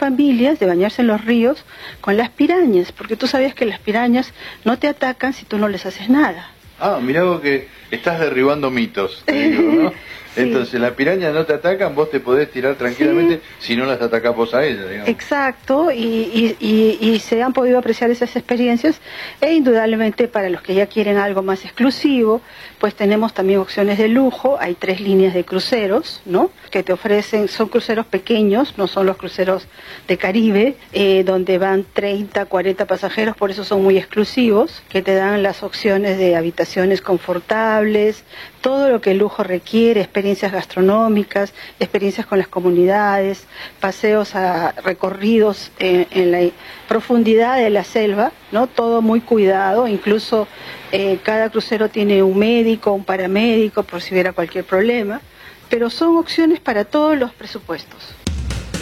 familias de bañarse en los ríos con las pirañas, porque tú sabías que las pirañas no te atacan si tú no les haces nada. Ah, mirá vos que estás derribando mitos, te digo, ¿no? Sí. Entonces, las pirañas no te atacan, vos te podés tirar tranquilamente, sí, si no las atacás vos a ellas, digamos. Exacto, y se han podido apreciar esas experiencias, e indudablemente para los que ya quieren algo más exclusivo, pues tenemos también opciones de lujo. Hay 3 líneas de cruceros, ¿no?, que te ofrecen, son cruceros pequeños, no son los cruceros de Caribe, donde van 30, 40 pasajeros, por eso son muy exclusivos, que te dan las opciones de habitaciones confortables, todo lo que el lujo requiere, experiencias gastronómicas, experiencias con las comunidades, paseos a recorridos en la profundidad de la selva, ¿no? Todo muy cuidado, incluso cada crucero tiene un médico, un paramédico, por si hubiera cualquier problema, pero son opciones para todos los presupuestos.